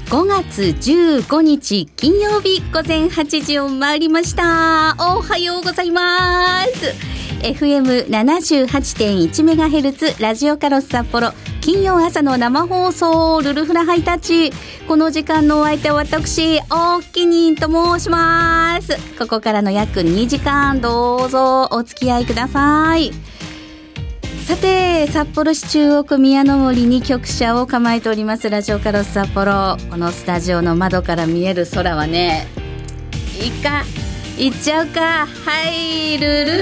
5月15日金曜日午前8時を回りました。おはようございます。 FM78.1MHz ラジオカロス札幌、金曜朝の生放送ルルフラハイタッチ。この時間のお相手は私おきにんと申します。ここからの約2時間どうぞお付き合いください。さて、札幌市中央区宮の森に局舎を構えておりますラジオカロス札幌。このスタジオの窓から見える空はね、いいか行っちゃうか。はい、ルルフラバレ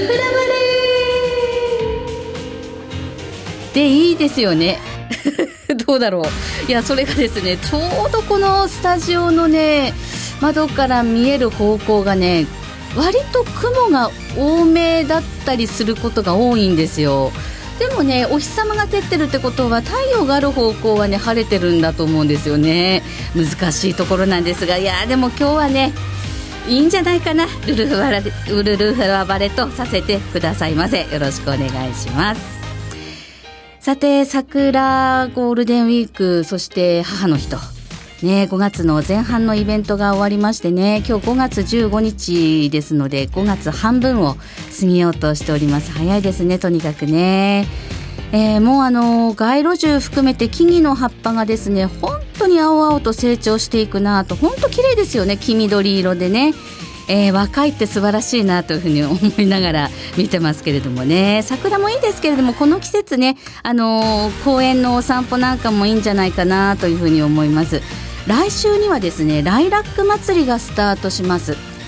ーでいいですよねどうだろう。いや、それがですね、ちょうどこのスタジオのね、窓から見える方向がね、割と雲が多めだったりすることが多いんですよ。でもね、お日様が照ってるってことは太陽がある方向はね、晴れてるんだと思うんですよね。難しいところなんですが、いやでも今日はね、いいんじゃないかな。ルルフラバレとさせてくださいませ。よろしくお願いします。さて、桜ゴールデンウィーク、そして母の日とね、5月の前半のイベントが終わりましてね、今日5月15日ですので、5月半分を過ぎようとしております。早いですね、とにかくね。もう街路樹含めて木々の葉っぱがですね、本当に青々と成長していくなと、本当綺麗ですよね、黄緑色でね。若いって素晴らしいなというふうに思いながら見てますけれどもね。桜もいいですけれども、この季節ね、公園のお散歩なんかもいいんじゃないかなというふうに思います。来週にはですね、ライラック祭りがスタートします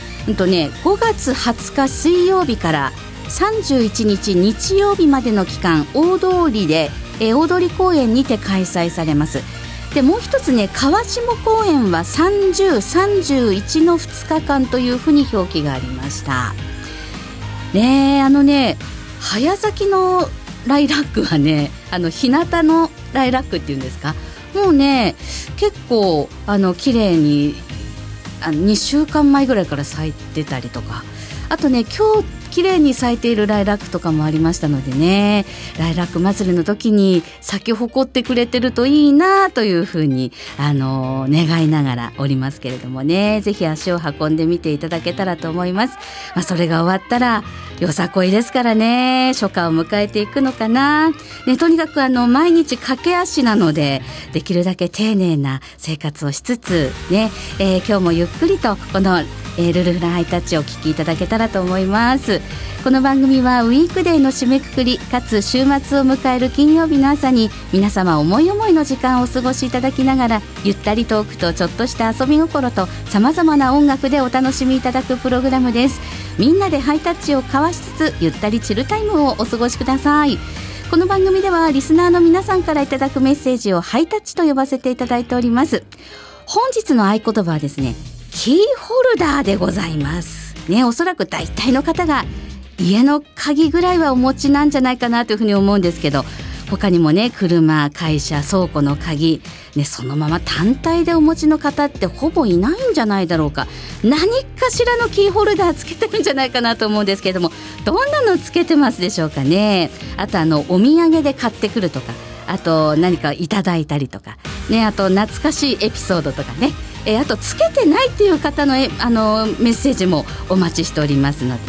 。5月20日水曜日から31日日曜日までの期間、大通りで、大通公園にて開催されます。で、もう一つね、川下公園は30、31の2日間というふうに表記がありましたね。早咲きのライラックはね、日向のライラックっていうんですか、もうね、結構綺麗に2週間前ぐらいから咲いてたりとか、あとね、今日綺麗に咲いているライラックとかもありましたのでね、ライラック祭りの時に咲き誇ってくれてるといいなというふうに願いながらおりますけれどもね、ぜひ足を運んでみていただけたらと思います。それが終わったらよさこいですからね、初夏を迎えていくのかな、ね、とにかく毎日駆け足なので、できるだけ丁寧な生活をしつつね、今日もゆっくりとこのルルフラハイタッチをお聞きいただけたらと思います。この番組はウィークデーの締めくくりかつ週末を迎える金曜日の朝に、皆様思い思いの時間をお過ごしいただきながら、ゆったりトークとちょっとした遊び心とさまざまな音楽でお楽しみいただくプログラムです。みんなでハイタッチを交わしつつ、ゆったりチルタイムをお過ごしください。この番組ではリスナーの皆さんからいただくメッセージをハイタッチと呼ばせていただいております。本日の合言葉はですね、キーホルダーでございますね。おそらく大体の方が家の鍵ぐらいはお持ちなんじゃないかなというふうに思うんですけど、他にもね、車、会社、倉庫の鍵、ね、そのまま単体でお持ちの方ってほぼいないんじゃないだろうか。何かしらのキーホルダーつけてるんじゃないかなと思うんですけれども、どんなのつけてますでしょうかね。あとお土産で買ってくるとか、あと何かいただいたりとかね、あと懐かしいエピソードとかね、あとつけてないっていう方のメッセージもお待ちしておりますので